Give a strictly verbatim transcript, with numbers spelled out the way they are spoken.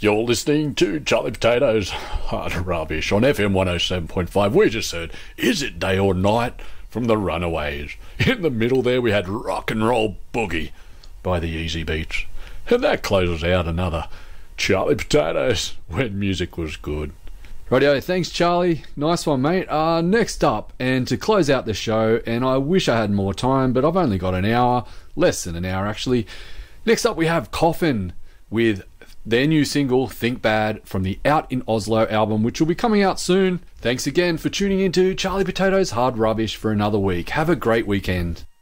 You're listening to Charlie Potatoes Hard Rubbish on F M one oh seven point five. We just heard Is It Day or Night from the Runaways. In the middle there we had Rock and Roll Boogie by the Easy Beats. And that closes out another Charlie Potatoes when music was good. Rightio, thanks Charlie. Nice one, mate. Uh, next up, and to close out the show, and I wish I had more time, but I've only got an hour, less than an hour actually. Next up we have Coffin with their new single, Think Bad, from the Out in Oslo album, which will be coming out soon. Thanks again for tuning into Charlie Potatoes Hard Rubbish for another week. Have a great weekend.